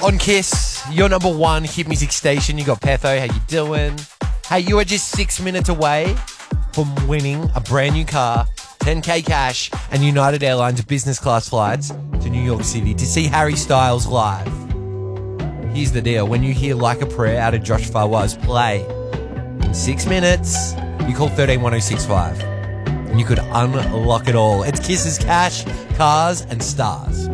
On Kiss, your number one hit music station. You got Petho. How you doing? Hey, you are just 6 minutes away from winning a brand new car, 10K cash, and United Airlines business class flights to New York City to see Harry Styles live. Here's the deal. When you hear Like a Prayer out of Josh Fawaz play in 6 minutes, you call 131065 and you could unlock it all. It's Kiss's cash, cars, and stars.